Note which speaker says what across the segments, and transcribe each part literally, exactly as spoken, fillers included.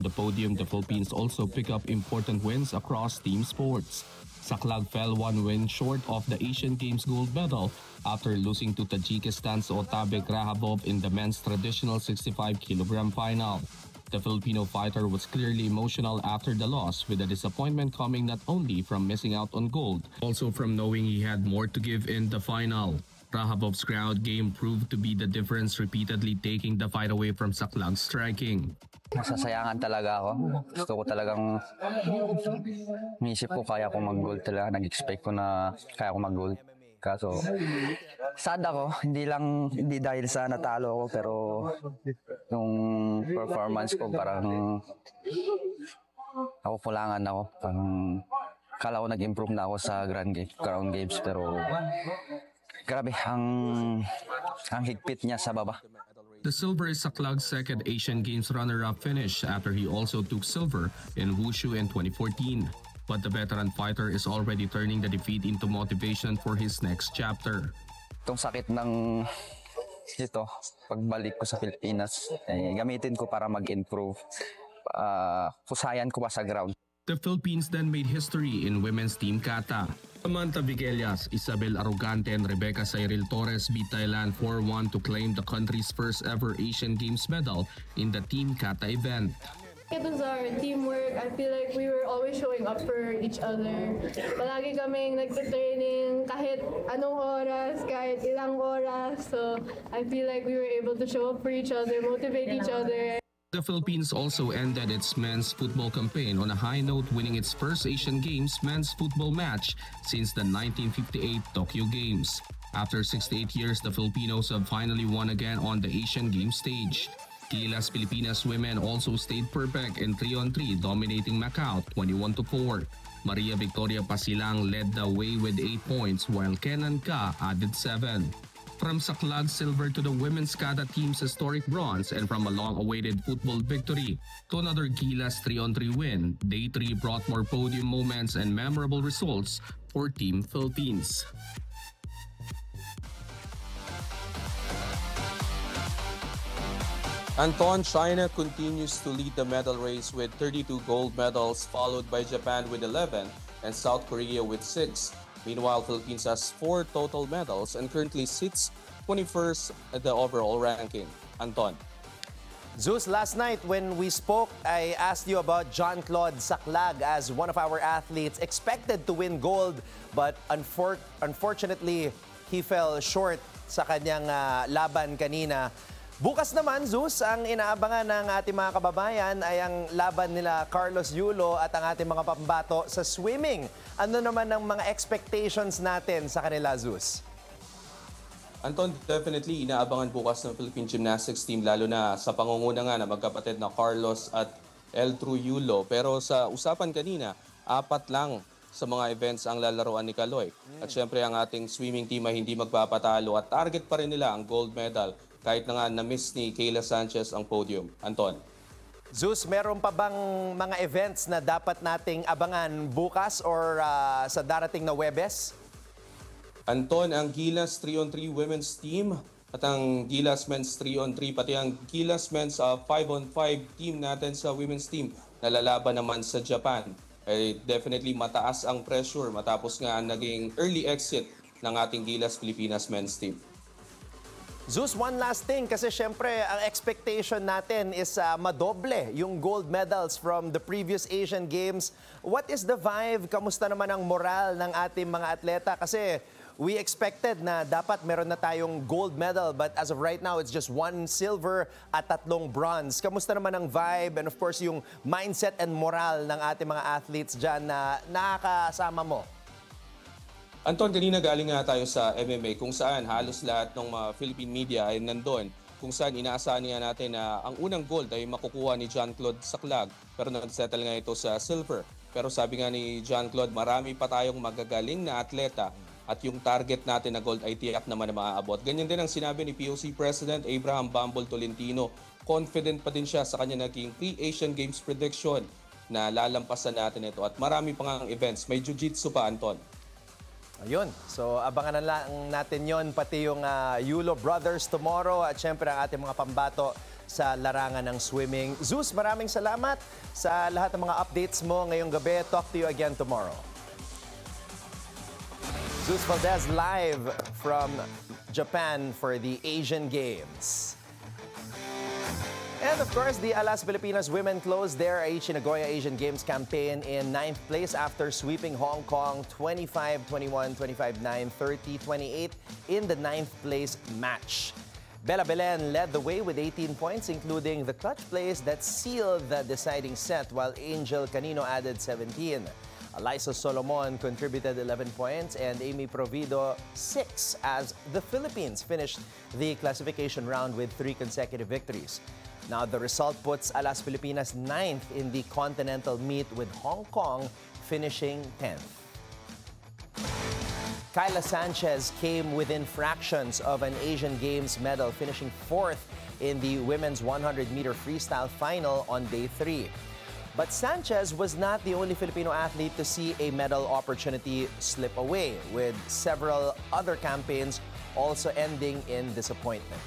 Speaker 1: The podium, the Philippines also pick up important wins across team sports. Saklag fell one win short of the Asian Games gold medal after losing to Tajikistan's Otabek Rahabov in the men's traditional sixty-five kilogram final. The Filipino fighter was clearly emotional after the loss, with the disappointment coming not only from missing out on gold, also from knowing he had more to give in the final. Rahabov's ground game proved to be the difference, repeatedly taking the fight away from Saklag's striking.
Speaker 2: Nasasayangan talaga ako. Gusto ko talagang naisip ko kaya ko mag-gold talaga. Nag-expect ko na kaya ko mag-gold. Kaso sad ako, hindi lang hindi dahil sa natalo ako, pero yung performance ko parang ako kulangan ako. Parang kala ko nag-improve na ako sa Grand Game, Crown Games, pero grabe ang ang higpit niya sa baba.
Speaker 1: The silver is Saklag's second Asian Games runner-up finish after he also took silver in Wushu in twenty fourteen. But the veteran fighter is already turning the defeat into motivation for his next chapter.
Speaker 2: Itong sakit ng ito, pagbalik ko sa Pilipinas, eh, gamitin ko para mag-improve. Uh, pusayan ko pa sa ground.
Speaker 1: The Philippines then made history in women's team kata. Samantha Viguelias, Isabel Arrogante and Rebecca Cyril Torres beat Thailand four one to claim the country's first ever Asian Games medal in the team kata event.
Speaker 3: It was our teamwork. I feel like we were always showing up for each other. Palagi kaming nagte-training kahit anong oras, kahit ilang oras. So I feel like we were able to show up for each other, motivate each other.
Speaker 1: The Philippines also ended its men's football campaign on a high note, winning its first Asian Games men's football match since the nineteen fifty-eight Tokyo Games. After sixty-eight years, the Filipinos have finally won again on the Asian Games stage. Gilas Pilipinas women also stayed perfect in three on three, dominating Macau twenty-one to four. Maria Victoria Pasilang led the way with eight points, while Kenan Ka added seven. From Saklag silver to the women's kata team's historic bronze, and from a long-awaited football victory to another Gilas three on three win, day three brought more podium moments and memorable results for Team Philippines.
Speaker 4: Anton, China continues to lead the medal race with thirty-two gold medals, followed by Japan with eleven and South Korea with six. Meanwhile, Philippines has four total medals and currently sits twenty-first at the overall ranking. Anton.
Speaker 5: Zeus, last night when we spoke, I asked you about Jean-Claude Saklag as one of our athletes expected to win gold, but unfor unfortunately, he fell short sa kanyang uh, laban kanina. Bukas naman, Zeus, ang inaabangan ng ating mga kababayan ay ang laban nila Carlos Yulo at ang ating mga pambato sa swimming. Ano naman ang mga expectations natin sa kanila, Zeus?
Speaker 4: Anton, definitely inaabangan bukas ng Philippine Gymnastics team, lalo na sa pangunguna nga na magkapatid na Carlos at Eltru Yulo. Pero sa usapan kanina, apat lang sa mga events ang lalaroan ni Kaloy. At syempre ang ating swimming team ay hindi magpapatalo at target pa rin nila ang gold medal kahit na nga na-miss ni Kayla Sanchez ang podium. Anton.
Speaker 5: Zeus, meron pa bang mga events na dapat nating abangan bukas or uh, sa darating na Webes?
Speaker 4: Anton, ang Gilas three on three women's team at ang Gilas men's three on three, pati ang Gilas men's uh, five on five team natin sa women's team na lalaban naman sa Japan. Eh, definitely mataas ang pressure matapos nga naging early exit ng ating Gilas Pilipinas men's team.
Speaker 5: Zeus, one last thing, kasi syempre ang expectation natin is uh, madoble yung gold medals from the previous Asian Games. What is the vibe? Kamusta naman ang moral ng ating mga atleta? Kasi we expected na dapat meron na tayong gold medal, but as of right now, it's just one silver at tatlong bronze. Kamusta naman ang vibe and of course yung mindset and moral ng ating mga athletes dyan na nakakasama mo?
Speaker 4: Anton, kanina galing nga tayo sa M M A kung saan halos lahat ng mga Philippine media ay nandun. Kung saan inaasahan nga natin na ang unang gold ay makukuha ni Jean-Claude Saklag. Pero nag-settle nga ito sa silver. Pero sabi nga ni Jean-Claude, marami pa tayong magagaling na atleta at yung target natin na gold ay tiyak naman na maaabot. Ganyan din ang sinabi ni P O C President Abraham Bambol Tolentino. Confident pa din siya sa kanya naging pre-Asian Games prediction na lalampasan natin ito. At marami pa nga events. May jiu-jitsu pa, Anton.
Speaker 5: Ayun, so abangan na lang natin yon, pati yung uh, Yulo Brothers tomorrow at syempre ang ating mga pambato sa larangan ng swimming. Zeus, maraming salamat sa lahat ng mga updates mo ngayong gabi. Talk to you again tomorrow. Zeus Valdez live from Japan for the Asian Games. And of course, the Alas Pilipinas women closed their Aichi Nagoya Asian Games campaign in ninth place after sweeping Hong Kong twenty-five twenty-one, twenty-five nine, thirty twenty-eight in the ninth place match. Bella Belen led the way with eighteen points, including the clutch plays that sealed the deciding set, while Angel Canino added seventeen. Alyssa Solomon contributed eleven points and Amy Provido six as the Philippines finished the classification round with three consecutive victories. Now the result puts Alas Pilipinas ninth in the continental meet, with Hong Kong finishing tenth. Kyla Sanchez came within fractions of an Asian Games medal, finishing fourth in the women's one hundred meter freestyle final on day three. But Sanchez was not the only Filipino athlete to see a medal opportunity slip away, with several other campaigns also ending in disappointment.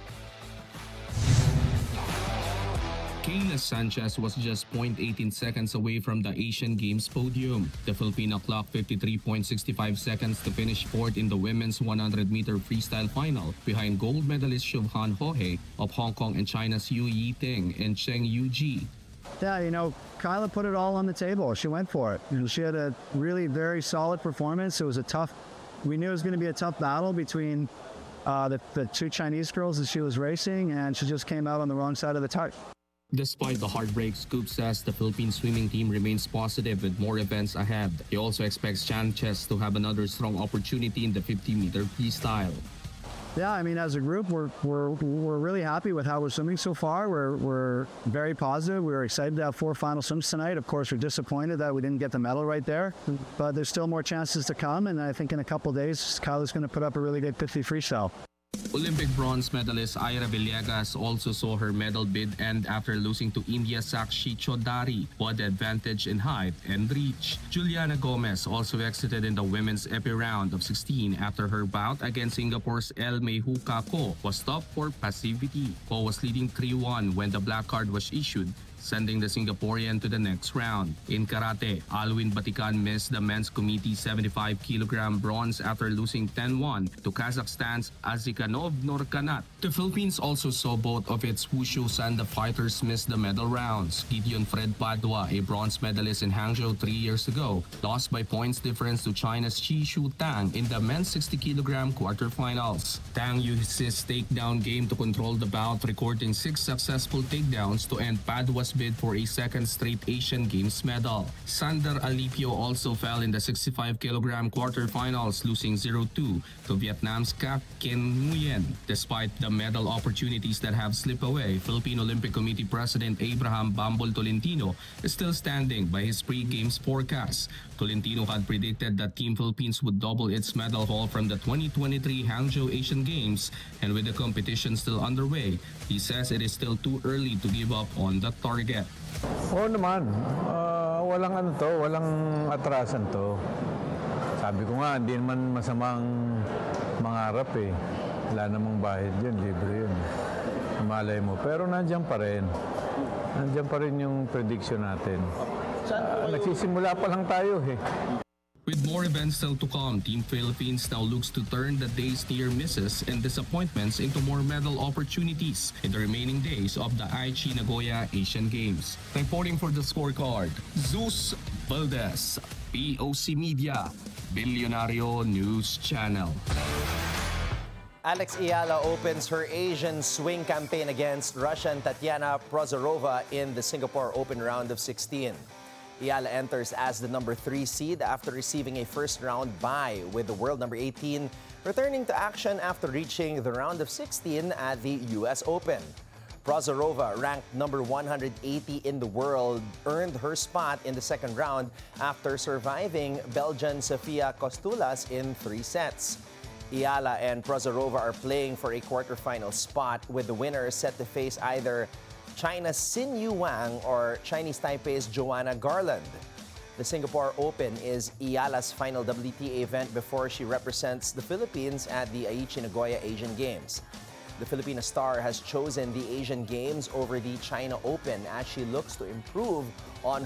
Speaker 1: Kyla Sanchez was just zero point one eight seconds away from the Asian Games podium. The Filipino clocked fifty-three point six five seconds to finish fourth in the women's one hundred meter freestyle final, behind gold medalist Shubhan Hohe of Hong Kong and China's Yu Yiting and Cheng Yuji.
Speaker 6: Yeah, you know, Kyla put it all on the table. She went for it. You know, she had a really very solid performance. It was a tough, we knew it was going to be a tough battle between uh, the, the two Chinese girls that she was racing, and she just came out on the wrong side of the target.
Speaker 1: Despite the heartbreak, Scoop says the Philippine swimming team remains positive with more events ahead. He also expects Sanchez to have another strong opportunity in the fifty meter freestyle.
Speaker 6: Yeah, I mean, as a group, we're, we're, we're really happy with how we're swimming so far. We're, we're very positive. We're excited to have four final swims tonight. Of course, we're disappointed that we didn't get the medal right there, but there's still more chances to come, and I think in a couple days, Kyla's going to put up a really good fifty freestyle.
Speaker 1: Olympic bronze medalist Ira Villegas also saw her medal bid end after losing to India's Sakshi Chaudhary, who had the advantage in height and reach. Juliana Gomez also exited in the women's epi round of sixteen after her bout against Singapore's El Mehuka Ko was stopped for passivity. Ko was leading three one when the black card was issued, sending the Singaporean to the next round. In karate, Alwin Batikan missed the men's committee seventy-five kilogram bronze after losing ten one to Kazakhstan's Azikanov Nurkanat. The Philippines also saw both of its wushu Sanda fighters miss the medal rounds. Gideon Fred Padua, a bronze medalist in Hangzhou three years ago, lost by points difference to China's Chi Shu Tang in the men's sixty kilogram quarterfinals. Tang used his takedown game to control the bout, recording six successful takedowns to end Padua's bid for a second straight Asian Games medal. Sander Alipio also fell in the sixty-five kilogram quarterfinals, losing zero two to Vietnam's Kap Kin Nguyen. Despite the medal opportunities that have slipped away, Philippine Olympic Committee President Abraham Bambol Tolentino is still standing by his pre-games forecast. Tolentino had predicted that Team Philippines would double its medal haul from the twenty twenty-three Hangzhou Asian Games, and with the competition still underway, he says it is still too early to give up on the target.
Speaker 7: Oo naman, uh, walang ano to, walang atrasan to. Sabi ko nga, hindi naman masamang mangarap eh. Wala namang bahid yun, libre yun. Malay mo. Pero nandiyan pa rin. Nandiyan pa rin yung prediction natin. Uh, nagsisimula pa lang tayo eh.
Speaker 1: With more events still to come, Team Philippines now looks to turn the day's near misses and disappointments into more medal opportunities in the remaining days of the Aichi Nagoya Asian Games. Reporting for the scorecard, Zeus Valdez, P O C Media, Billionario News Channel.
Speaker 5: Alex Ayala opens her Asian swing campaign against Russian Tatiana Prozorova in the Singapore Open round of sixteen. Ayala enters as the number three seed after receiving a first-round bye, with the world number eighteen returning to action after reaching the round of sixteen at the U S Open. Prozorova, ranked number one hundred eighty in the world, earned her spot in the second round after surviving Belgian Sofia Kostulas in three sets. Ayala and Prozorova are playing for a quarterfinal spot, with the winner set to face either China's Xin Yu Wang or Chinese Taipei's Joanna Garland. The Singapore Open is Ayala's final W T A event before she represents the Philippines at the Aichi Nagoya Asian Games. The Filipina star has chosen the Asian Games over the China Open as she looks to improve on